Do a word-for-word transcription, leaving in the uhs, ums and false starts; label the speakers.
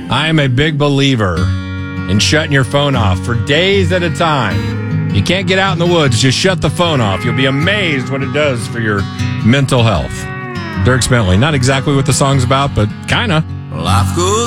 Speaker 1: I am a big believer in shutting your phone off for days at a time. You can't get out in the woods, just shut the phone off. You'll be amazed what it does for your mental health. Dierks Bentley, not exactly what the song's about, but kind of.
Speaker 2: Life goes